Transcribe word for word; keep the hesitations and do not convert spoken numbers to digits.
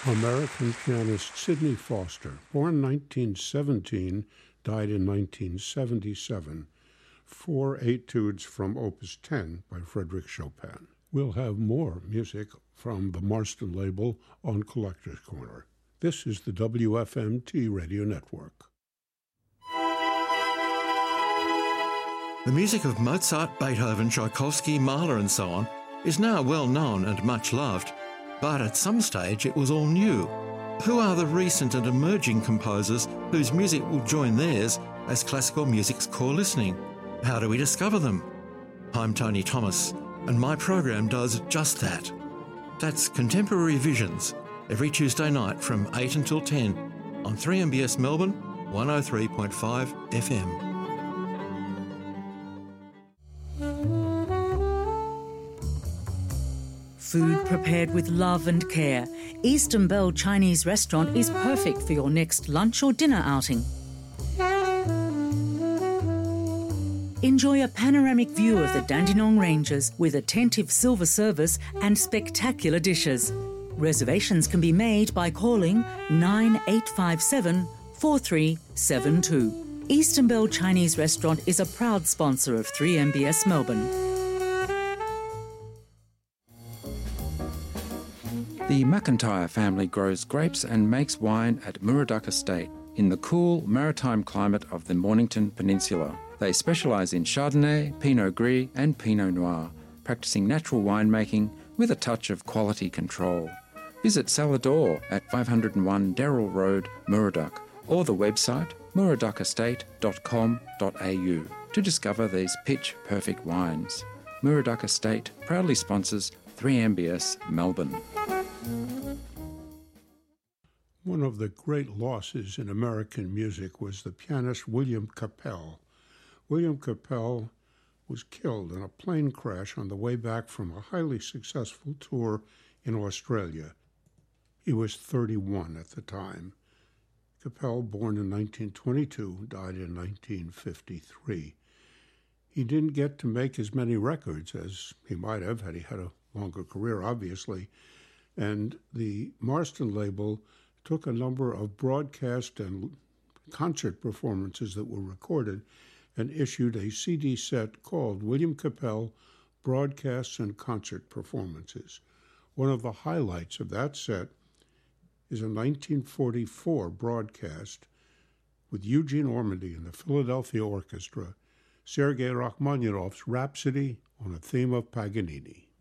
American pianist Sidney Foster, born nineteen seventeen, died in nineteen seventy-seven. Four etudes from Opus ten by Frédéric Chopin. We'll have more music from the Marston label on Collector's Corner. This is the W F M T Radio Network. The music of Mozart, Beethoven, Tchaikovsky, Mahler and so on is now well known and much loved, but at some stage it was all new. Who are the recent and emerging composers whose music will join theirs as classical music's core listening? How do we discover them? I'm Tony Thomas, and my program does just that. That's Contemporary Visions, every Tuesday night from eight until ten on three M B S Melbourne, one oh three point five F M. Food prepared with love and care, Eastern Belle Chinese Restaurant is perfect for your next lunch or dinner outing. Enjoy a panoramic view of the Dandenong Ranges with attentive silver service and spectacular dishes. Reservations can be made by calling nine eight five seven, four three seven two. Eastern Belle Chinese Restaurant is a proud sponsor of three M B S Melbourne. The McIntyre family grows grapes and makes wine at Muraduck Estate in the cool maritime climate of the Mornington Peninsula. They specialise in Chardonnay, Pinot Gris and Pinot Noir, practising natural winemaking with a touch of quality control. Visit Salador at five oh one Darrell Road, Muraduck, or the website muraduck estate dot com dot a u to discover these pitch-perfect wines. Muraduck Estate proudly sponsors three M B S Melbourne. One of the great losses in American music was the pianist William Capell. William Capell was killed in a plane crash on the way back from a highly successful tour in Australia. He was thirty-one at the time. Capell, born in nineteen twenty-two, died in nineteen fifty-three. He didn't get to make as many records as he might have had he had a longer career, obviously, and the Marston label took a number of broadcast and concert performances that were recorded and issued a C D set called William Capell Broadcasts and Concert Performances. One of the highlights of that set is a nineteen forty-four broadcast with Eugene Ormandy and the Philadelphia Orchestra, Sergei Rachmaninoff's Rhapsody on a Theme of Paganini.